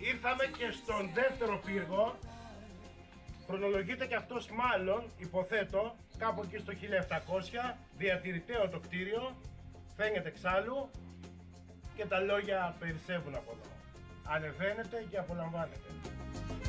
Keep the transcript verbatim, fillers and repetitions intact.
Ήρθαμε και στον δεύτερο πύργο. Χρονολογείται και αυτός μάλλον, υποθέτω, κάπου εκεί στο χίλια επτακόσια. Διατηρηταίο το κτίριο, φαίνεται εξάλλου και τα λόγια περισσεύουν από εδώ. Ανεβαίνετε και απολαμβάνετε.